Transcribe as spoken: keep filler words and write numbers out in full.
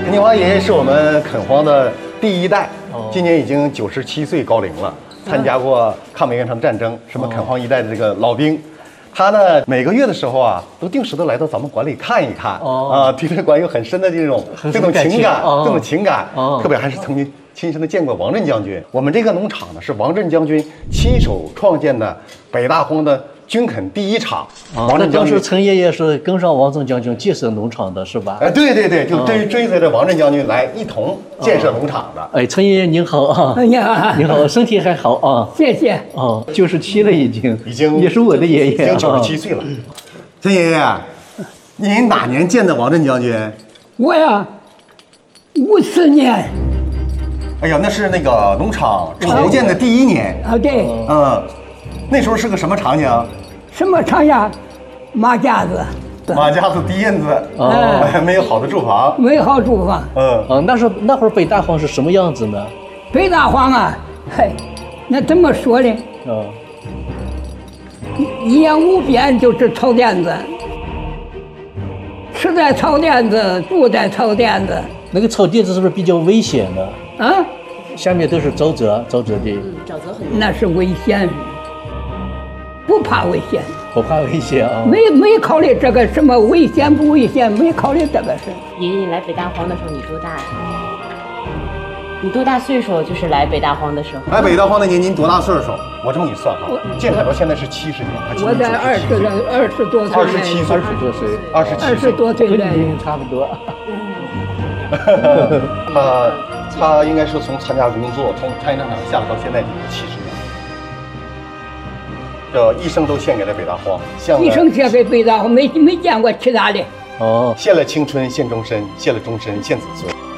陈金花爷爷是我们垦荒的第一代，今年已经九十七岁高龄了，参加过抗美援朝战争，是我们垦荒一代的这个老兵。他呢，每个月的时候啊，都定时的来到咱们馆里看一看，啊，对这个馆有很深的这种这种情感，这种情感，特别还是曾经亲身的见过王震将军。我们这个农场呢，是王震将军亲手创建的北大荒的军垦第一场。 王震将军，陈爷爷是跟上王震将军建设农场的是吧？ 哎，对对对，就追追随着王震将军来一同建设农场的。 哎，陈爷爷您好啊！ 哎呀， 您好，身体还好啊？ 谢谢。 哦，九十七了已经， 已经也是我的爷爷， 已经九十七岁了。陈爷爷，您哪年见的王震将军？ 我呀，五四年。 哎呀，那是那个农场筹建的第一年啊，对， 嗯，那时候是个什么场景？ 什么场呀？马家子， 马家子、地印子，哎，没有好的住房， 没好住房。 嗯， 啊，那时候那会儿北大荒是什么样子呢？ 北大荒啊，嘿，那怎么说呢？ 嗯， 一言无边就是草甸子，吃在草甸子，住在草甸子。 那个草甸子是不是比较危险呢？ 啊， 下面都是沼泽，沼泽地， 沼泽很那是危险，不怕危险， 不怕危险啊。 没没考虑这个什么危险不危险，没考虑这个事。 爷爷，你来北大荒的时候你多大呀？你多大岁数？就是来北大荒的时候。 来北大荒那年您多大岁数？我这么一算哈，建凯到现在是七十年， 我在二十了，二十多岁， 二十七岁， 二十多岁， 二十七， 二十多岁了， 差不多。 他他应该是从参加工作，从参加场下来到现在七十年，这一生都献给了北大荒，献了一生献给北大荒，没没见过其他的。 哦， 献了青春，献终身，献了终身，献子孙。